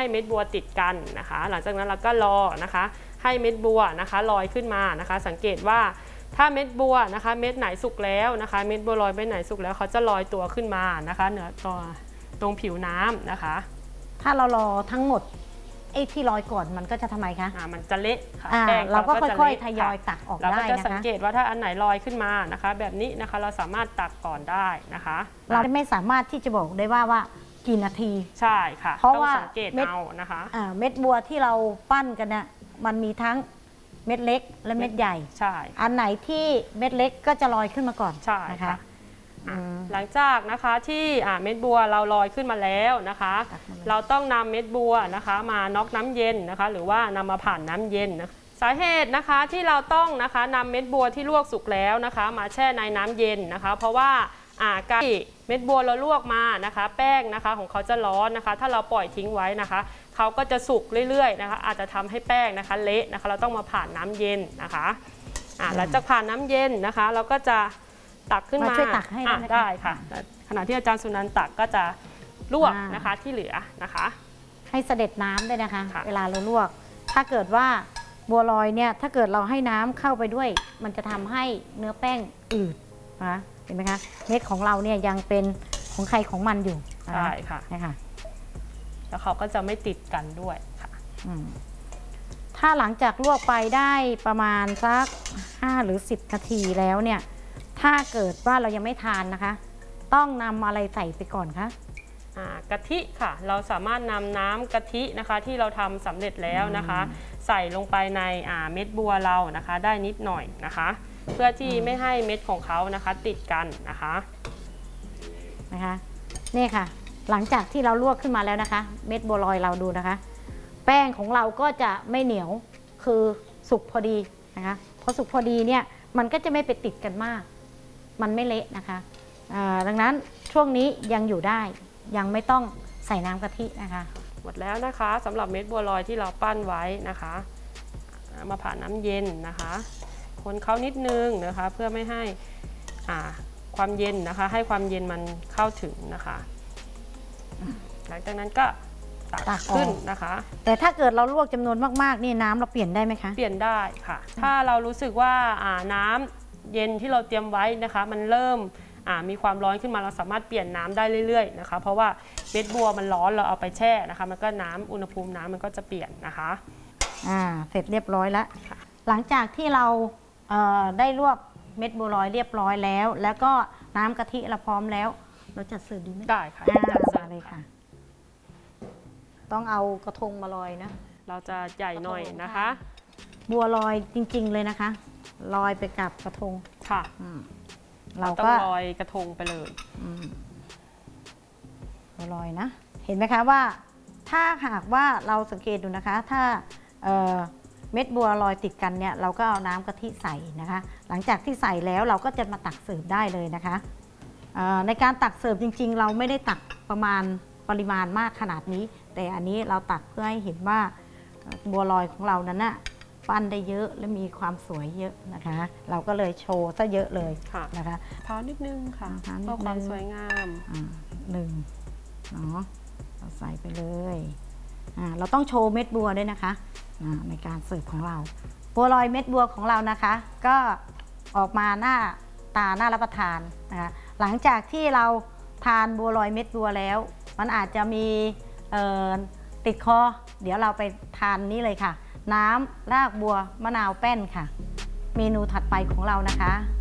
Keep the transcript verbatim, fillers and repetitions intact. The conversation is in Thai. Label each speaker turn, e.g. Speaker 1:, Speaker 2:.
Speaker 1: เม็ดบัวติดกันนะคะหลังจากนั้นเราก็รอนะคะให้เม็ดบัวนะคะลอยขึ้นมานะคะสังเกตว่าถ้าเม็ดบัวนะคะเม็ดไหนสุกแล้วนะคะเม็ดบัวลอยเม็ดไหนสุกแล้วเขาจะลอยตัวขึ้นมานะคะเหนือตัวตรงผิวน้ำนะคะ
Speaker 2: ถ้าเรารอทั้งหมดไอ้ที่ลอยก่อนมันก็จะทำไมคะ
Speaker 1: อ่ามันจะเละค่ะ
Speaker 2: แป้งเราก็ค่อยๆทยอยตักออกได้นะคะเราก็จะ
Speaker 1: สังเกตว่าถ้าอันไหนลอยขึ้นมานะคะแบบนี้นะคะเราสามารถตักก่อนได้นะคะ
Speaker 2: เราไม่สามารถที่จะบอกได้ว่าว่ากี่นาที
Speaker 1: ใช่ค่ะ
Speaker 2: เพราะว่า
Speaker 1: สังเกตเอานะคะ
Speaker 2: เม็ดบัวที่เราปั้นกันเนี่ยมันมีทั้งเม็ดเล็กและเม็ดใหญ่
Speaker 1: ใช่
Speaker 2: อันไหนที่เม็ดเล็กก็จะลอยขึ้นมาก่อน
Speaker 1: ใช่นะคะหลังจากนะคะที่เม็ดบัวเราลอยขึ้นมาแล้วนะคะเราต้องนำเม็ดบัวนะคะมาน็อกน้ำเย็นนะคะหรือว่านำมาผ่านน้ำเย็นนะสาเหตุนะคะที่เราต้องนะคะนำเม็ดบัวที่ลวกสุกแล้วนะคะมาแช่ในน้ำเย็นนะคะเพราะว่าการที่เม็ดบัวเราลวกมานะคะแป้งนะคะของเขาจะร้อนนะคะถ้าเราปล่อยทิ้งไว้นะคะเขาก็จะสุกเรื่อยๆนะคะอาจจะทำให้แป้งนะคะเละนะคะเราต้องมาผ่านน้ำเย็นนะคะหลังจากผ่านน้ำเย็นนะคะเราก็จะตักขึ้นมา
Speaker 2: ช่วยตักให้
Speaker 1: ได้ค่ะขณะที่อาจารย์สุนันท์ตักก็จะลวกนะคะที่เหลือนะคะ
Speaker 2: ให้เสด็จน้ำด้วยนะคะเวลาเราลวกถ้าเกิดว่าบัวลอยเนี่ยถ้าเกิดเราให้น้ำเข้าไปด้วยมันจะทำให้เนื้อแป้งอืดนะเห็นไหมคะเม็ดของเราเนี่ยยังเป็นของใครของมันอยู่
Speaker 1: ใช่ค่ะ
Speaker 2: นะคะ
Speaker 1: แล้วเขาก็จะไม่ติดกันด้วยค่ะ
Speaker 2: ถ้าหลังจากลวกไปได้ประมาณสักห้าหรือสิบนาทีแล้วเนี่ยถ้าเกิดว่าเรายังไม่ทานนะคะต้องนำอะไรใส่ไปก่อนคะ
Speaker 1: กะทิค่ะเราสามารถนำน้ำกะทินะคะที่เราทำสำเร็จแล้วนะคะใส่ลงไปในเม็ดบัวเรานะคะได้นิดหน่อยนะคะเพื่อที่ไม่ให้เม็ดของเขานะคะติดกันนะคะ
Speaker 2: นะคะนี่ค่ะหลังจากที่เราลวกขึ้นมาแล้วนะคะเม็ดบัวลอยเราดูนะคะแป้งของเราก็จะไม่เหนียวคือสุกพอดีนะคะพอสุกพอดีเนี่ยมันก็จะไม่ไปติดกันมากมันไม่เละนะคะดังนั้นช่วงนี้ยังอยู่ได้ยังไม่ต้องใส่น้ำกะทินะคะ
Speaker 1: หมดแล้วนะคะสำหรับเม็ดบัวลอยที่เราปั้นไว้นะคะมาผ่านน้ำเย็นนะคะคนเขานิดนึงนะคะเพื่อไม่ให้ความเย็นนะคะให้ความเย็นมันเข้าถึงนะคะหลังจากนั้นก็ตักขึ้นนะคะ
Speaker 2: แต่ถ้าเกิดเราลวกจำนวนมากๆนี่น้ำเราเปลี่ยนได้ไหมคะ
Speaker 1: เปลี่ยนได้ค่ะถ้าเรารู้สึกว่าน้ำเย็นที่เราเตรียมไว้นะคะมันเริ่มมีความร้อนขึ้นมาเราสามารถเปลี่ยนน้ำได้เรื่อยๆนะคะเพราะว่าเม็ดบัวมันร้อนเราเอาไปแช่นะคะมันก็น้ำอุณหภูมิน้ำมันก็จะเปลี่ยนนะคะ
Speaker 2: อ่าเสร็จเรียบร้อยแล้วหลังจากที่เราเอ่อได้ลวกเม็ดบัวลอยเรียบร้อยแล้วแล้วก็น้ำกะทิเราพร้อมแล้วเราจัดเสิร์ฟดีไหม
Speaker 1: ได้ค่ะ
Speaker 2: จัดเสิร์ฟเลยค่ะต้องเอากระทงมาลอยนะ
Speaker 1: เราจะใหญ่หน่อยนะคะ
Speaker 2: บัวลอยจริงๆเลยนะคะลอยไปกับกระทง
Speaker 1: ค่ะ
Speaker 2: เรา
Speaker 1: ต้องลอยกระทงไปเลย
Speaker 2: บัวลอยนะเห็นไหมคะว่าถ้าหากว่าเราสังเกตดูนะคะถ้าเม็ดบัวลอยติดกันเนี่ยเราก็เอาน้ำกะทิใส่นะคะหลังจากที่ใส่แล้วเราก็จะมาตักเสิร์ฟได้เลยนะคะในการตักเสิร์ฟจริงๆเราไม่ได้ตักประมาณปริมาณมากขนาดนี้แต่อันนี้เราตักเพื่อให้เห็นว่าบัวลอยของเรานั้นน่ะปั้นได้เยอะและมีความสวยเยอะนะคะเราก็เลยโชว์ซะเยอะเลยนะคะ
Speaker 1: ทานิดนึงค่ะเพื่อความสวยงาม
Speaker 2: หนึ่งเนาะเราใส่ไปเลยเราต้องโชว์เม็ดบัวด้วยนะคะในการเสิร์ฟของเราบัวลอยเม็ดบัวของเรานะคะก็ออกมาหน้าตาน่ารับประทานนะคะหลังจากที่เราทานบัวลอยเม็ดบัวแล้วมันอาจจะมีติดคอเดี๋ยวเราไปทานนี้เลยค่ะน้ำรากบัวมะนาวแป้นค่ะเมนูถัดไปของเรานะคะ